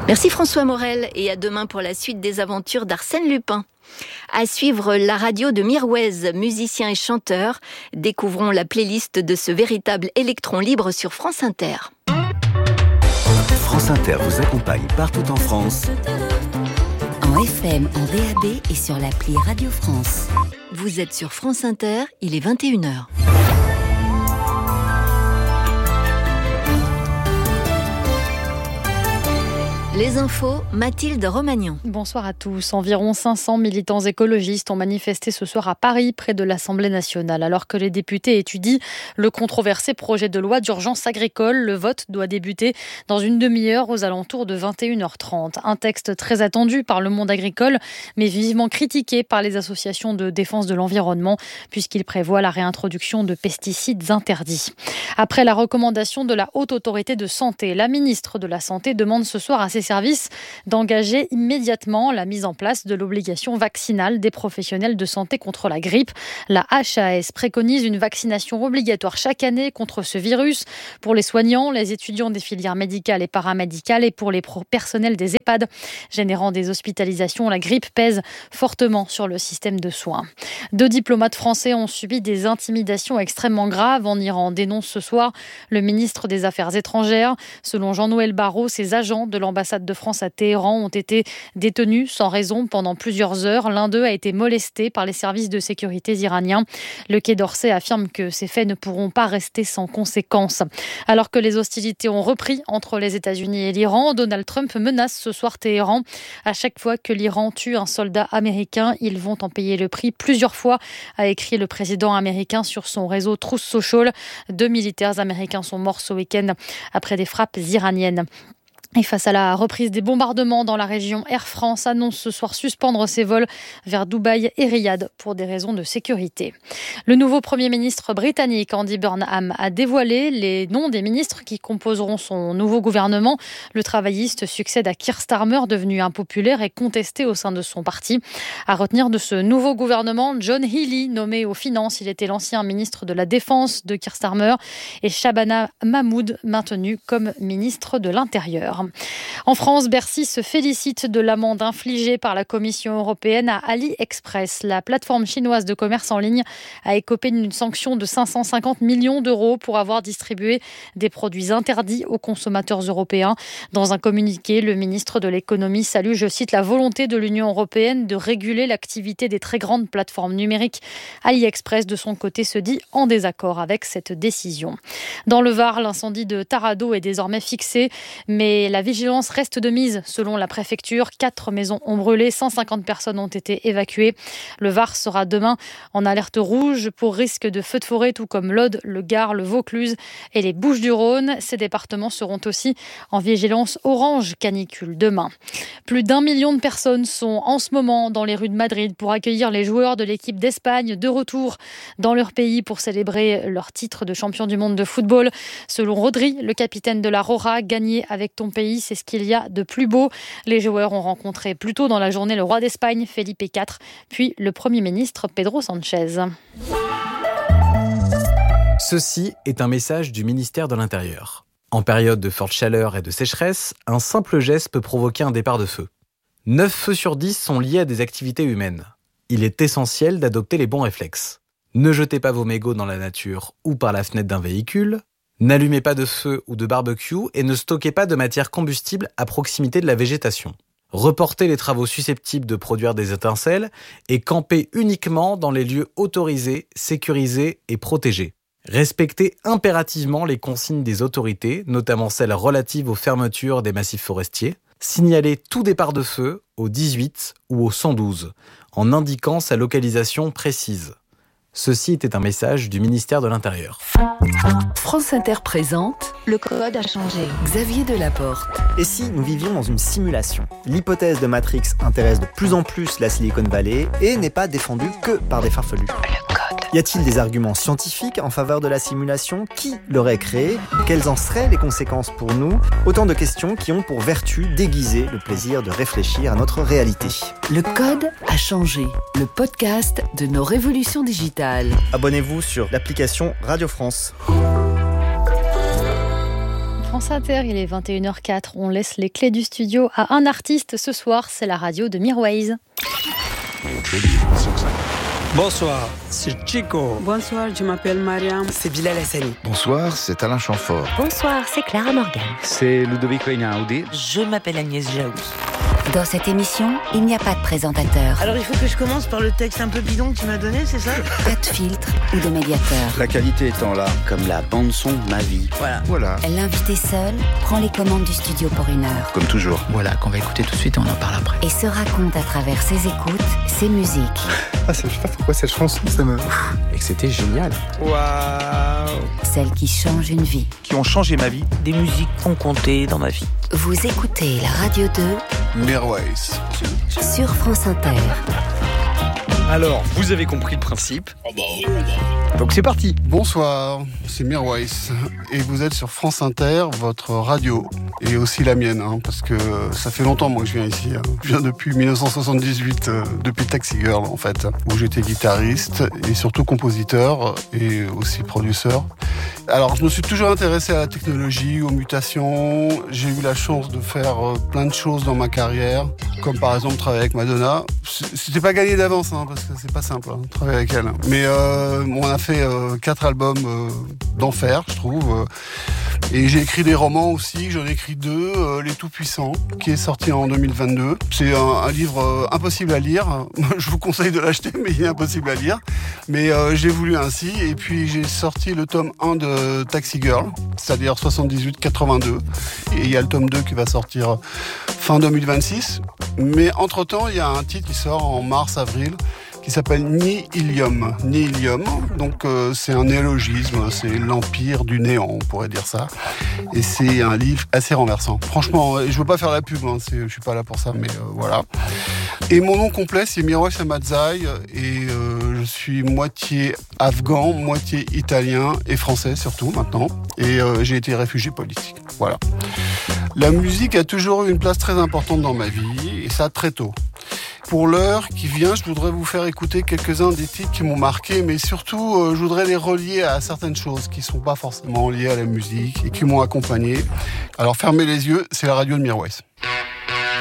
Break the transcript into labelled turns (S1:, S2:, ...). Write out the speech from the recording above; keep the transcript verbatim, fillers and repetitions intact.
S1: Merci François Morel et à demain pour la suite des aventures d'Arsène Lupin. À suivre la radio de Mirwez, musicien et chanteur. Découvrons la playlist de ce véritable électron libre sur France Inter.
S2: France Inter vous accompagne partout en France.
S3: En F M, en D A B et sur l'appli Radio France.
S1: Vous êtes sur France Inter, il est vingt et une heures. Les infos, Mathilde Romagnan.
S4: Bonsoir à tous. Environ cinq cents militants écologistes ont manifesté ce soir à Paris, près de l'Assemblée nationale. Alors que les députés étudient le controversé projet de loi d'urgence agricole, le vote doit débuter dans une demi-heure aux alentours de vingt et une heures trente. Un texte très attendu par le monde agricole, mais vivement critiqué par les associations de défense de l'environnement, puisqu'il prévoit la réintroduction de pesticides interdits. Après la recommandation de la Haute Autorité de Santé, la ministre de la Santé demande ce soir à ses services d'engager immédiatement la mise en place de l'obligation vaccinale des professionnels de santé contre la grippe. La H A S préconise une vaccination obligatoire chaque année contre ce virus pour les soignants, les étudiants des filières médicales et paramédicales et pour les personnels des EHPAD. Générant des hospitalisations, la grippe pèse fortement sur le système de soins. Deux diplomates français ont subi des intimidations extrêmement graves en Iran, dénonce ce soir le ministre des Affaires étrangères. Selon Jean-Noël Barrot, ces agents de l'ambassade de France à Téhéran ont été détenus sans raison pendant plusieurs heures. L'un d'eux a été molesté par les services de sécurité iraniens. Le Quai d'Orsay affirme que ces faits ne pourront pas rester sans conséquences. Alors que les hostilités ont repris entre les États-Unis et l'Iran, Donald Trump menace ce soir Téhéran. À chaque fois que l'Iran tue un soldat américain, ils vont en payer le prix plusieurs fois, a écrit le président américain sur son réseau Truth Social. Deux militaires américains sont morts ce week-end après des frappes iraniennes. Et face à la reprise des bombardements dans la région, Air France annonce ce soir suspendre ses vols vers Dubaï et Riyad pour des raisons de sécurité. Le nouveau Premier ministre britannique, Andy Burnham, a dévoilé les noms des ministres qui composeront son nouveau gouvernement. Le travailliste succède à Keir Starmer, devenu impopulaire et contesté au sein de son parti. À retenir de ce nouveau gouvernement, John Healey, nommé aux finances, il était l'ancien ministre de la Défense de Keir Starmer, et Shabana Mahmoud, maintenu comme ministre de l'Intérieur. En France, Bercy se félicite de l'amende infligée par la Commission européenne à AliExpress. La plateforme chinoise de commerce en ligne a écopé d'une sanction de cinq cent cinquante millions d'euros pour avoir distribué des produits interdits aux consommateurs européens. Dans un communiqué, le ministre de l'économie salue, je cite, la volonté de l'Union européenne de réguler l'activité des très grandes plateformes numériques. AliExpress, de son côté, se dit en désaccord avec cette décision. Dans le Var, l'incendie de Taradot est désormais fixé, mais la vigilance reste de mise. Selon la préfecture, quatre maisons ont brûlé, cent cinquante personnes ont été évacuées. Le Var sera demain en alerte rouge pour risque de feux de forêt, tout comme l'Aude, le Gard, le Vaucluse et les Bouches-du-Rhône. Ces départements seront aussi en vigilance orange canicule demain. Plus d'un million de personnes sont en ce moment dans les rues de Madrid pour accueillir les joueurs de l'équipe d'Espagne de retour dans leur pays pour célébrer leur titre de champion du monde de football. Selon Rodri, le capitaine de la Roja, gagner avec ton pays, c'est ce qu'il y a de plus beau. Les joueurs ont rencontré plus tôt dans la journée le roi d'Espagne, Felipe quatre, puis le Premier ministre Pedro Sánchez.
S5: Ceci est un message du ministère de l'Intérieur. En période de forte chaleur et de sécheresse, un simple geste peut provoquer un départ de feu. neuf feux sur dix sont liés à des activités humaines. Il est essentiel d'adopter les bons réflexes. Ne jetez pas vos mégots dans la nature ou par la fenêtre d'un véhicule. N'allumez pas de feu ou de barbecue et ne stockez pas de matière combustible à proximité de la végétation. Reportez les travaux susceptibles de produire des étincelles et campez uniquement dans les lieux autorisés, sécurisés et protégés. Respectez impérativement les consignes des autorités, notamment celles relatives aux fermetures des massifs forestiers. Signalez tout départ de feu au dix-huit ou au cent douze, en indiquant sa localisation précise. Ceci était un message du ministère de l'Intérieur.
S3: France Inter présente Le code a changé. Xavier Delaporte.
S6: Et si nous vivions dans une simulation ? L'hypothèse de Matrix intéresse de plus en plus la Silicon Valley et n'est pas défendue que par des farfelus.
S3: Le code.
S6: Y a-t-il des arguments scientifiques en faveur de la simulation ? Qui l'aurait créée ? Quelles en seraient les conséquences pour nous ? Autant de questions qui ont pour vertu d'aiguiser le plaisir de réfléchir à notre réalité.
S3: Le code a changé. Le podcast de nos révolutions digitales.
S6: Abonnez-vous sur l'application Radio France.
S4: France Inter, il est vingt et une heures zéro quatre. On laisse les clés du studio à un artiste. Ce soir, c'est la radio de Mirwais.
S7: Bonsoir, c'est Chico.
S8: Bonsoir, je m'appelle Mariam.
S7: C'est Bilal Hassani.
S9: Bonsoir, c'est Alain Chamfort.
S10: Bonsoir, c'est Clara Morgan.
S11: C'est Ludovico Einaudi.
S12: Je m'appelle Agnès Jaoui.
S10: Dans cette émission, il n'y a pas de présentateur.
S12: Alors il faut que je commence par le texte un peu bidon que tu m'as donné, c'est ça ?
S10: Pas de filtre ou de médiateur.
S9: La qualité étant là,
S11: Comme la bande-son de ma vie.
S12: Voilà.
S9: voilà,
S10: L'invité seul prend les commandes du studio pour une heure.
S9: comme toujours.
S11: Voilà, qu'on va écouter tout de suite et on en parle après.
S10: Et se raconte à travers ses écoutes, ses musiques.
S13: Ah, je sais pas pourquoi cette chanson, ça me...
S11: Et que c'était génial.
S7: Waouh.
S10: Celles qui changent une vie.
S9: Qui ont changé ma vie.
S12: Des musiques qui ont compté dans ma vie.
S10: Vous écoutez la radio deux
S13: Mirwais.
S10: sur France Inter.
S7: Alors, vous avez compris le principe.
S9: Donc c'est parti.
S13: Bonsoir, c'est Mirwais et vous êtes sur France Inter, votre radio, et aussi la mienne, hein, parce que ça fait longtemps moi que je viens ici. Hein. Je viens depuis dix-neuf cent soixante-dix-huit, euh, depuis Taxi Girl en fait, où j'étais guitariste et surtout compositeur et aussi producteur. Alors je me suis toujours intéressé à la technologie, aux mutations. J'ai eu la chance de faire euh, plein de choses dans ma carrière, comme par exemple travailler avec Madonna. C'était pas gagné d'avance, hein, parce que c'est pas simple, hein, travailler avec elle. Mais euh, on a fait euh, quatre albums euh, d'enfer, je trouve. Et j'ai écrit des romans aussi, j'en ai écrit deux, euh, Les Tout-Puissants, qui est sorti en deux mille vingt-deux. C'est un, un livre euh, impossible à lire. Je vous conseille de l'acheter, mais il est impossible à lire. Mais euh, j'ai voulu ainsi. Et puis j'ai sorti le tome un de Taxi Girl, c'est-à-dire soixante-dix-huit quatre-vingt-deux. Et il y a le tome deux qui va sortir fin deux mille vingt-six. Mais entre-temps, il y a un titre qui sort en mars-avril, qui s'appelle Nihilium. Nihilium, donc euh, c'est un néologisme, c'est l'empire du néant, on pourrait dire ça. Et c'est un livre assez renversant. Franchement, je veux pas faire la pub, hein, c'est, je suis pas là pour ça, mais euh, voilà. Et mon nom complet, c'est Mirwais Ahmadzai, et euh, je suis moitié afghan, moitié italien et français surtout maintenant. Et euh, j'ai été réfugié politique. Voilà. La musique a toujours eu une place très importante dans ma vie, et ça très tôt. Pour l'heure qui vient, je voudrais vous faire écouter quelques-uns des titres qui m'ont marqué, mais surtout, euh, je voudrais les relier à certaines choses qui ne sont pas forcément liées à la musique et qui m'ont accompagné. Alors fermez les yeux, c'est la radio de Mirwais.